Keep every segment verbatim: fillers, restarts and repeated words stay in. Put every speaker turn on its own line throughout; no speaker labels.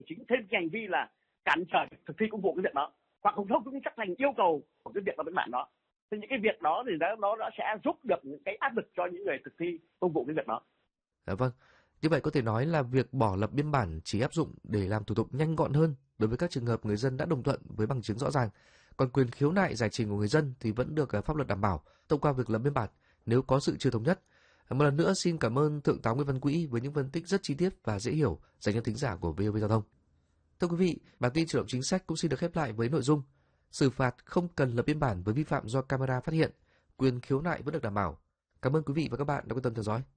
chính thêm cái hành vi là cản trở thực thi công vụ cái việc đó, hoặc không không cũng chấp hành yêu cầu của cái việc lập biên bản đó. Thì những cái việc đó thì nó nó sẽ giúp được những cái áp lực cho những người thực thi công vụ cái việc đó.
Dạ vâng. Như vậy có thể nói là việc bỏ lập biên bản chỉ áp dụng để làm thủ tục nhanh gọn hơn đối với các trường hợp người dân đã đồng thuận với bằng chứng rõ ràng. Còn quyền khiếu nại giải trình của người dân thì vẫn được pháp luật đảm bảo thông qua việc lập biên bản nếu có sự chưa thống nhất. Một lần nữa xin cảm ơn Thượng tá Nguyễn Văn Quỹ với những phân tích rất chi tiết và dễ hiểu dành cho thính giả của vê o vê Giao thông. Thưa quý vị, bản tin Chuyển động chính sách cũng xin được khép lại với nội dung xử phạt không cần lập biên bản với vi phạm do camera phát hiện, quyền khiếu nại vẫn được đảm bảo. Cảm ơn quý vị và các bạn đã quan tâm theo dõi.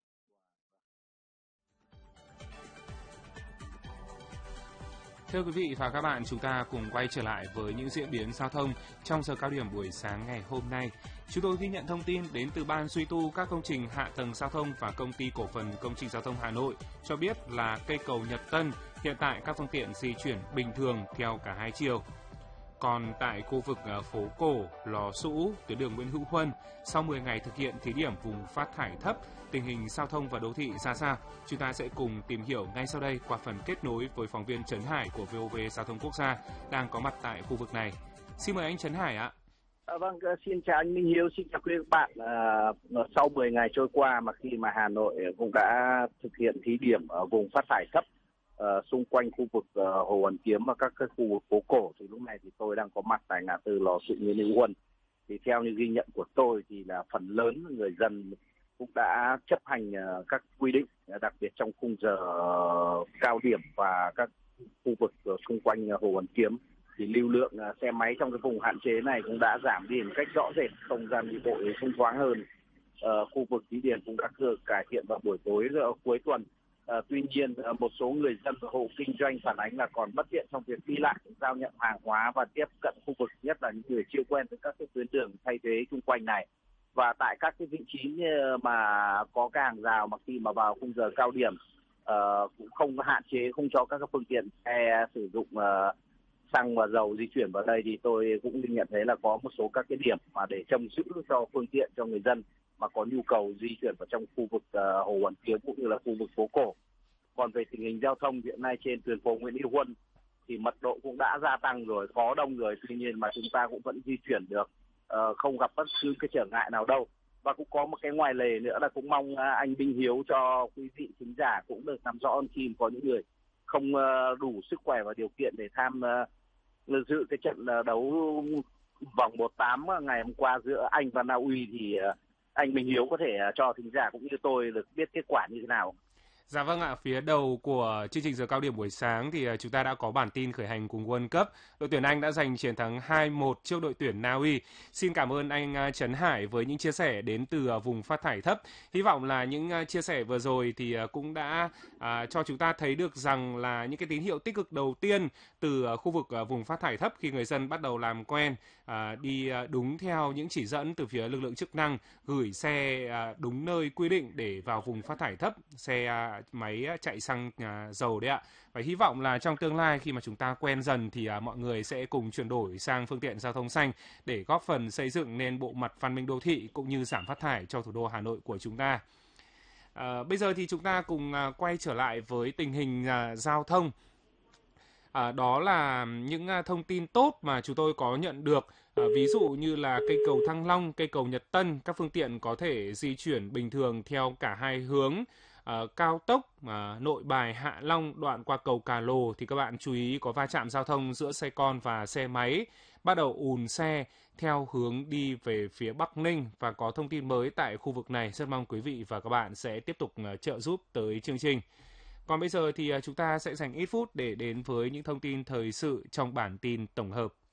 Thưa quý vị và các bạn, chúng ta cùng quay trở lại với những diễn biến giao thông trong giờ cao điểm buổi sáng ngày hôm nay. Chúng tôi ghi nhận thông tin đến từ Ban Suy tu các công trình hạ tầng giao thông và Công ty Cổ phần Công trình Giao thông Hà Nội cho biết là cây cầu Nhật Tân hiện tại các phương tiện di chuyển bình thường theo cả hai chiều. Còn tại khu vực phố cổ, Lò Sũ, tuyến đường Nguyễn Hữu Huân, sau mười ngày thực hiện thí điểm vùng phát thải thấp, tình hình giao thông và đô thị ra sao? Chúng ta sẽ cùng tìm hiểu ngay sau đây qua phần kết nối với phóng viên Trấn Hải của vê o vê Giao thông Quốc gia đang có mặt tại khu vực này. Xin mời anh Trấn Hải ạ.
À, vâng, xin chào anh Minh Hiếu, xin chào quý vị bạn. À, sau mười ngày trôi qua mà khi mà Hà Nội cũng đã thực hiện thí điểm ở vùng phát thải thấp Uh, xung quanh khu vực uh, Hồ Hoàn Kiếm và các cái khu vực phố cổ, thì lúc này thì tôi đang có mặt tại ngã tư Lò Sũ Nguyễn Hữu Huân. Thì theo như ghi nhận của tôi thì là phần lớn người dân cũng đã chấp hành uh, các quy định, uh, đặc biệt trong khung giờ uh, cao điểm và các khu vực uh, xung quanh uh, Hồ Hoàn Kiếm thì lưu lượng uh, xe máy trong cái vùng hạn chế này cũng đã giảm đi một cách rõ rệt, không gian đi bộ thông thoáng hơn. Uh, khu vực thí điểm cũng đã được cải thiện vào buổi tối uh, cuối tuần. À, tuy nhiên một số người dân và hộ kinh doanh phản ánh là còn bất tiện trong việc đi lại, giao nhận hàng hóa và tiếp cận khu vực, nhất là những người chưa quen với các cái tuyến đường thay thế xung quanh này. Và tại các cái vị trí mà có cái hàng rào mà khi mà vào khung giờ cao điểm uh, cũng không hạn chế, không cho các cái phương tiện xe sử dụng uh, xăng và dầu di chuyển vào đây, thì tôi cũng nhận thấy là có một số các cái điểm mà để trông giữ cho phương tiện cho người dân mà có nhu cầu di chuyển vào trong khu vực uh, Hồ Hoàn Kiếm cũng như là khu vực phố cổ. Còn về tình hình giao thông hiện nay trên tuyến phố Nguyễn Hữu Huân thì mật độ cũng đã gia tăng rồi, có đông rồi, tuy nhiên mà chúng ta cũng vẫn di chuyển được, uh, không gặp bất cứ cái trở ngại nào đâu. Và cũng có một cái ngoài lề nữa là cũng mong uh, anh Minh Hiếu cho quý vị thính giả cũng được nắm rõ hơn khi có những người không uh, đủ sức khỏe và điều kiện để tham uh, dự cái trận uh, đấu vòng một tám ngày hôm qua giữa Anh và Na Uy, thì uh, anh Minh Hiếu có thể uh, cho thính giả cũng như tôi được biết kết quả như thế nào.
Dạ vâng ạ, phía đầu của chương trình giờ cao điểm buổi sáng thì chúng ta đã có bản tin khởi hành cùng World Cup. Đội tuyển Anh đã giành chiến thắng hai một trước đội tuyển Na Uy. Xin cảm ơn anh Trấn Hải với những chia sẻ đến từ vùng phát thải thấp. Hy vọng là những chia sẻ vừa rồi thì cũng đã à, cho chúng ta thấy được rằng là những cái tín hiệu tích cực đầu tiên từ khu vực vùng phát thải thấp khi người dân bắt đầu làm quen, à, đi đúng theo những chỉ dẫn từ phía lực lượng chức năng, gửi xe à, đúng nơi quy định để vào vùng phát thải thấp, xe à, máy chạy xăng à, dầu đấy ạ. Và hy vọng là trong tương lai khi mà chúng ta quen dần thì à, mọi người sẽ cùng chuyển đổi sang phương tiện giao thông xanh để góp phần xây dựng nên bộ mặt văn minh đô thị cũng như giảm phát thải cho thủ đô Hà Nội của chúng ta. À, bây giờ thì chúng ta cùng à, quay trở lại với tình hình à, giao thông. À, đó là những à, thông tin tốt mà chúng tôi có nhận được. À, ví dụ như là cây cầu Thăng Long, cây cầu Nhật Tân, các phương tiện có thể di chuyển bình thường theo cả hai hướng. Uh, cao tốc uh, Nội Bài Hạ Long đoạn qua cầu Cà Lồ thì các bạn chú ý có va chạm giao thông giữa xe con và xe máy, bắt đầu ùn xe theo hướng đi về phía Bắc Ninh. Và có thông tin mới tại khu vực này, rất mong quý vị và các bạn sẽ tiếp tục uh, trợ giúp tới chương trình. Còn bây giờ thì uh, chúng ta sẽ dành ít phút để đến với những thông tin thời sự trong bản tin tổng hợp.